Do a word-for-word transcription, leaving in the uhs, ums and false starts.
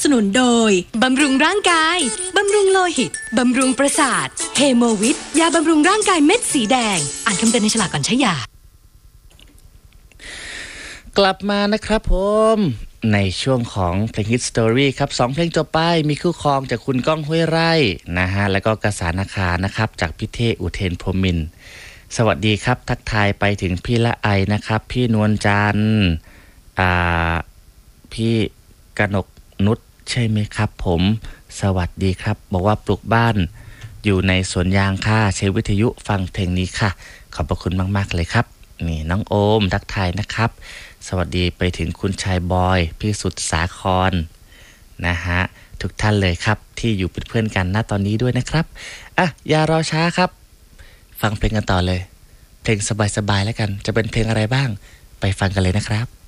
สนุนโดยบำรุงร่างกายบำรุงโลหิตบำรุงประสาทเฮโมวิทยาบำรุงร่างกายเม็ดสีแดงอ่านคำเตือนในฉลากก่อนใช้ยากลับมานะครับผมในช่วงของเพลงฮิตสตอรี่ครับสองเพลงจบไปมีคู่ครองจากคุณก้องห้วยไร่นะฮะแล้วก็กษานาคานะครับจากพี่เทอุเทนพรหมินทร์สวัสดีครับทักทายไปถึงพี่ละไอนะครับพี่นวลจันทร์อ่าพี่กนกนุชใช่ไหมครับผมสวัสดีครับบอกว่าปลูกบ้านอยู่ในสวนยางค่ะใช้วิทยุฟังเพลงนี้ค่ะขอบพระคุณมากๆเลยครับนี่น้องโอมทักทายนะครับสวัสดีไปถึงคุณชายบอยพี่สุดสาครนะฮะทุกท่านเลยครับที่อยู่เป็นเพื่อนกันณตอนนี้ด้วยนะครับอ่ะอย่ารอช้าครับฟังเพลงกันต่อเลยเพลงสบายๆแล้วกันจะเป็นเพลงอะไรบ้างไปฟังกันเลยนะครับ